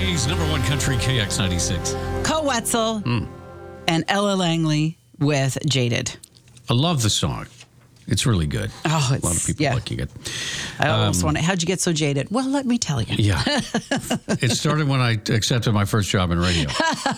Today's number one country, KX96. Co Wetzel and Ella Langley with Jaded. I love the song. It's really good. Oh, it's, a lot of people liking it. I almost want to. How'd you get so jaded? Well, let me tell you. Yeah. It started when I accepted my first job in radio,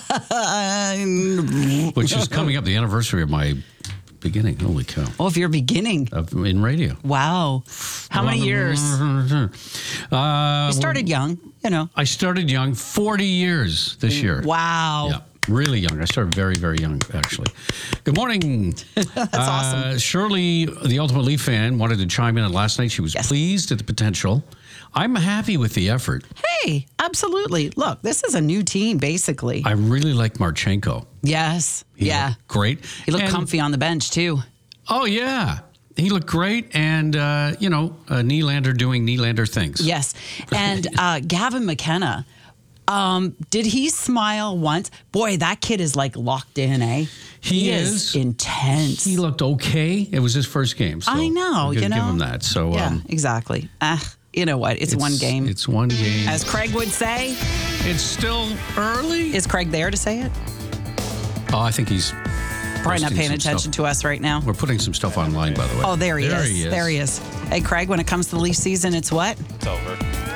which is coming up, the anniversary of my beginning. Holy cow. Oh, if you're beginning. In radio. Wow. How many years? You started young, you know. I started young, 40 years this year. Wow. Yeah. Really young. I started very, very young, actually. Good morning. That's awesome. Shirley, the Ultimate Leaf fan, wanted to chime in on last night. She was pleased at the potential. I'm happy with the effort. Hey, absolutely. Look, this is a new team, basically. I really like Marchenko. Yes. He looked great. He looked comfy on the bench, too. Oh, yeah. He looked great. And, Nylander doing Nylander things. Yes. And Gavin McKenna. Did he smile once? Boy, that kid is like locked in, eh? He is intense. He looked okay. It was his first game. So I know, give him that. So yeah, exactly. You know what? It's one game. It's one game. As Craig would say. It's still early. Is Craig there to say it? Oh, I think he's probably not paying attention to us right now. We're putting some stuff online, by the way. Oh, there he is. There he is. Hey, Craig, when it comes to the Leaf season, it's what? It's over.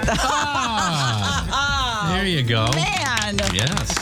There you go. Man. Yes.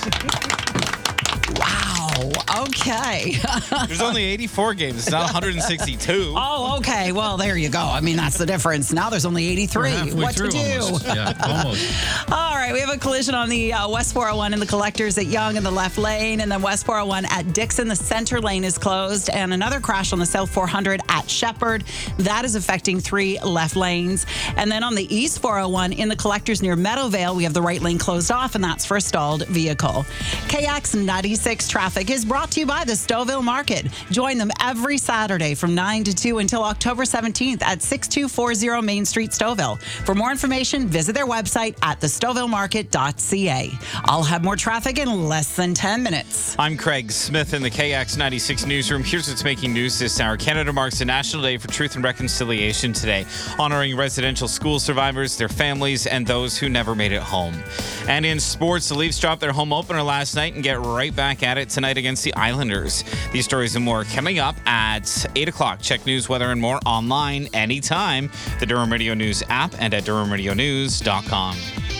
Wow. Okay. There's only 84 games. It's not 162. Oh, okay. Well, there you go. I mean, that's the difference. Now there's only 83. What to do? Almost. Yeah, almost. All right. We have a collision on the West 401 in the Collectors at Yonge in the left lane. And then West 401 at Dixon, the center lane is closed. And another crash on the South 400 at Shepherd. That is affecting 3 left lanes. And then on the East 401 in the Collectors near Meadowvale, we have the right lane closed off, and that's for a stalled vehicle. KX96 traffic is brought to you by the Stouffville Market. Join them every Saturday from 9 to 2 until October 17th at 6240 Main Street, Stouffville. For more information, visit their website at thestouffvillemarket.ca. I'll have more traffic in less than 10 minutes. I'm Craig Smith in the KX96 newsroom. Here's what's making news this hour. Canada marks a National Day for Truth and Reconciliation today, honoring residential school survivors, their families, and those who never made it home. And in sports, the Leafs dropped their home opener last night and get right back at it tonight against the Islanders. These stories and more coming up at 8 o'clock. Check news, weather, and more online anytime. The Durham Radio News app and at durhamradionews.com.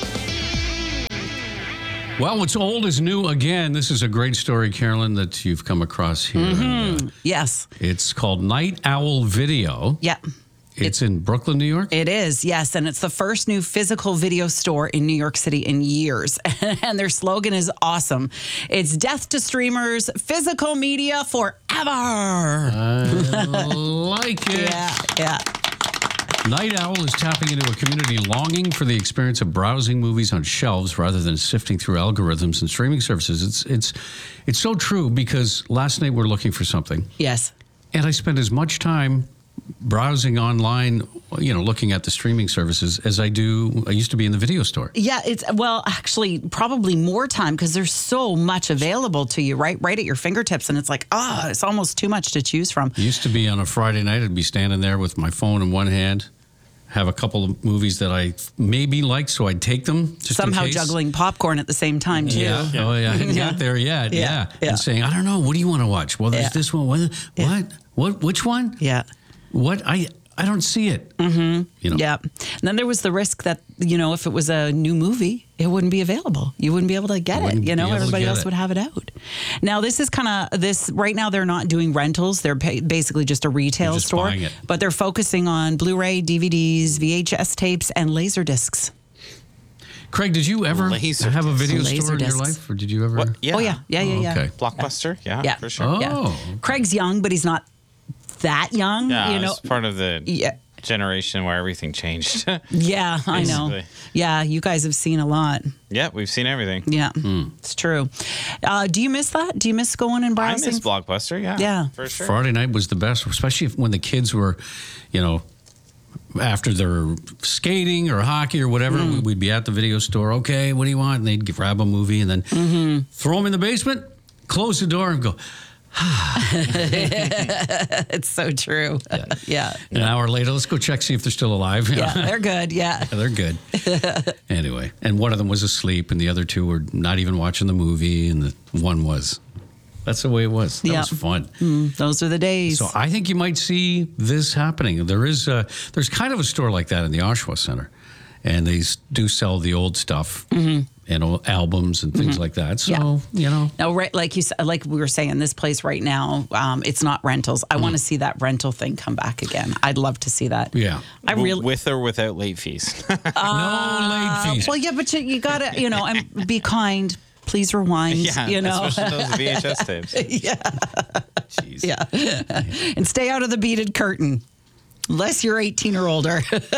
Well, what's old is new again. This is a great story, Carolyn, that you've come across here. Mm-hmm. Yes. It's called Night Owl Video. Yeah. It's in Brooklyn, New York? It is, yes. And it's the first new physical video store in New York City in years. And their slogan is awesome. It's death to streamers, physical media forever. I like it. Yeah. Night Owl is tapping into a community longing for the experience of browsing movies on shelves rather than sifting through algorithms and streaming services. It's so true, because last night we're looking for something. Yes. And I spent as much time browsing online, looking at the streaming services as I used to be in the video store. Yeah, actually probably more time, because there's so much available to you right at your fingertips, and it's like, it's almost too much to choose from. It used to be on a Friday night, I'd be standing there with my phone in one hand, have a couple of movies that I maybe liked, so I'd take them just somehow in case. Juggling popcorn at the same time too. Yeah. Oh yeah, I hadn't got there yet. Yeah. And saying, I don't know, what do you want to watch? Well, there's this one. What? Which one? Yeah. What? I don't see it. Mm-hmm. Yeah. And then there was the risk that, if it was a new movie, it wouldn't be available. You wouldn't be able to get it. Everybody else would have it out. Now, this is right now they're not doing rentals. They're basically just a retail store. Buying it. But they're focusing on Blu-ray, DVDs, VHS tapes, and laser discs. Craig, did you ever have a video store in your life? Or did you ever? What? Yeah. Oh, yeah. Okay. Blockbuster? Yeah, for sure. Oh. Yeah. Craig's young, but he's not that young. Yeah, it's part of the generation where everything changed. Yeah, I know. Yeah, you guys have seen a lot. Yeah, we've seen everything. Yeah, It's true. Do you miss that? Do you miss going and browsing? I miss Blockbuster, Yeah. For sure. Friday night was the best, especially when the kids were, after their skating or hockey or whatever, we'd be at the video store. Okay, what do you want? And they'd grab a movie and then throw them in the basement, close the door and go, It's so true. Yeah. An hour later, let's go check, see if they're still alive. Yeah, they're good. Yeah. They're good. Anyway, and one of them was asleep, and the other two were not even watching the movie, and the one was. That's the way it was. That was fun. Those are the days. So I think you might see this happening. There's kind of a store like that in the Oshawa Center, and they do sell the old stuff and old albums and things like that. So Now, right, like you said, like we were saying, this place right now, it's not rentals. I want to see that rental thing come back again. I'd love to see that. Yeah. I really With or without late fees. no late fees. Well, yeah, but you gotta, and be kind. Please rewind. Especially those VHS tapes. Jeez. Yeah. And stay out of the beaded curtain. Unless you're 18 or older.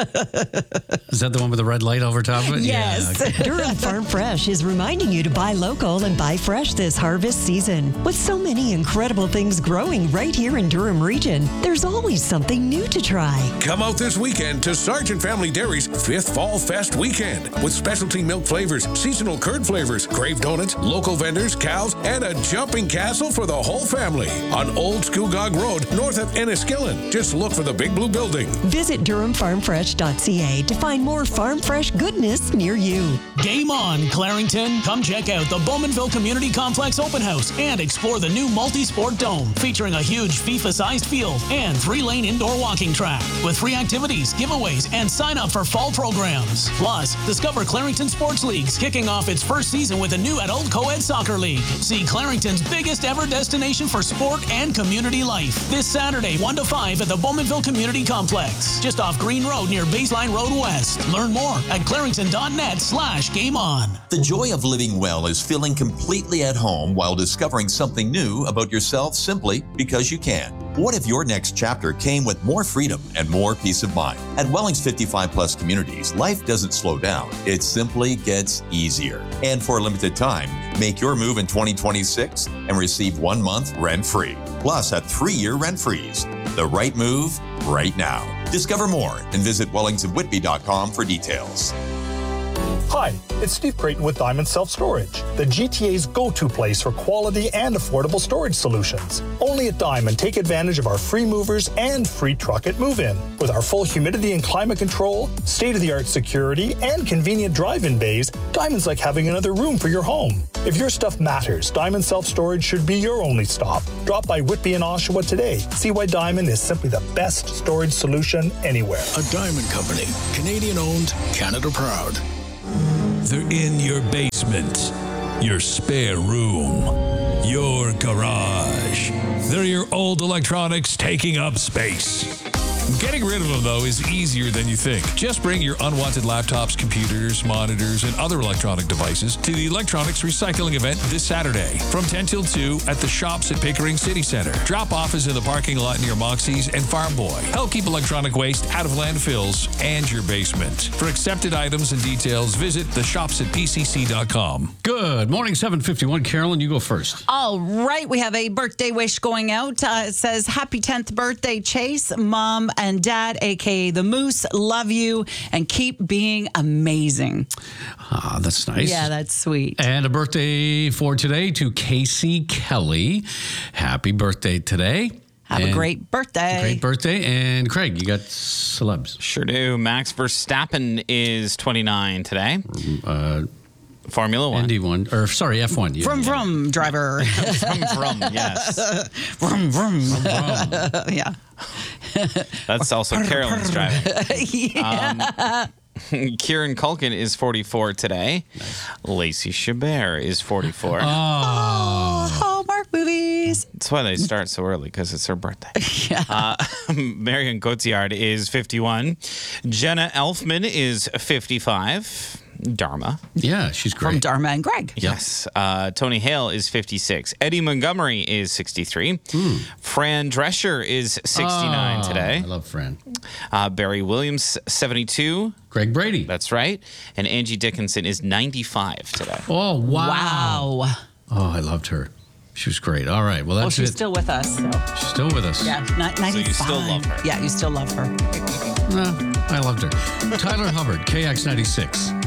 Is that the one with the red light over top of it? Yes. Yeah, okay. Durham Farm Fresh is reminding you to buy local and buy fresh this harvest season. With so many incredible things growing right here in Durham region, there's always something new to try. Come out this weekend to Sargent Family Dairy's 5th Fall Fest weekend with specialty milk flavors, seasonal curd flavors, Crave donuts, local vendors, cows, and a jumping castle for the whole family on Old Scugog Road, north of Enniskillen. Just look for the Big Blue Building. Visit DurhamFarmFresh.ca to find more farm fresh goodness near you. Game on, Clarington. Come check out the Bowmanville Community Complex Open House and explore the new multi-sport dome featuring a huge FIFA-sized field and 3-lane indoor walking track with free activities, giveaways, and sign up for fall programs. Plus, discover Clarington Sports Leagues kicking off its first season with a new adult co-ed soccer league. See Clarington's biggest ever destination for sport and community life this Saturday, 1 to 5 at the Bowmanville Community Complex, just off Green Road near Baseline Road West. Learn more at clarington.net/gameon. The joy of living well is feeling completely at home while discovering something new about yourself simply because you can. What if your next chapter came with more freedom and more peace of mind? At Welling's 55 Plus Communities, life doesn't slow down. It simply gets easier. And for a limited time, make your move in 2026 and receive 1 month rent-free. Plus a 3-year rent-freeze. The right move, right now. Discover more and visit wellingsandwhitby.com for details. Hi, it's Steve Creighton with Diamond Self Storage, the GTA's go-to place for quality and affordable storage solutions. Only at Diamond, take advantage of our free movers and free truck at move-in. With our full humidity and climate control, state-of-the-art security, and convenient drive-in bays, Diamond's like having another room for your home. If your stuff matters, Diamond Self Storage should be your only stop. Drop by Whitby and Oshawa today. See why Diamond is simply the best storage solution anywhere. A Diamond Company, Canadian owned, Canada proud. They're in your basement, your spare room, your garage. They're your old electronics taking up space. Getting rid of them, though, is easier than you think. Just bring your unwanted laptops, computers, monitors, and other electronic devices to the Electronics Recycling event this Saturday from 10 till 2 at the Shops at Pickering City Centre. Drop-off is in the parking lot near Moxie's and Farm Boy. Help keep electronic waste out of landfills and your basement. For accepted items and details, visit theshopsatpcc.com. Good morning, 7:51. Carolyn, you go first. All right, we have a birthday wish going out. It says, happy 10th birthday, Chase, Mom, and Dad, a.k.a. the Moose. Love you and keep being amazing. Ah, that's nice. Yeah, that's sweet. And a birthday for today to Casey Kelly. Happy birthday today. Have a great birthday. Great birthday. And Craig, you got celebs. Sure do. Max Verstappen is 29 today. Formula One. Indy one, or sorry, F1. Yeah, Vroom, driver. From, yes. Vroom, vroom. Yeah. That's also Carolyn's driving. Yeah. Kieran Culkin is 44 today. Nice. Lacey Chabert is 44. Hallmark movies. That's why they start so early, because it's her birthday. Yeah. Marion Cotillard is 51. Jenna Elfman is 55. Dharma. Yeah, she's great. From Dharma and Greg. Yes. Tony Hale is 56. Eddie Montgomery is 63. Fran Drescher is 69 today. I love Fran. Barry Williams, 72. Greg Brady. That's right. And Angie Dickinson is 95 today. Oh, wow. Wow. Oh, I loved her. She was great. All right. Well, that's she's it. still with us. So. She's still with us. Yeah, 95. So you still love her. Yeah, you still love her. I loved her. Tyler Hubbard, KX96.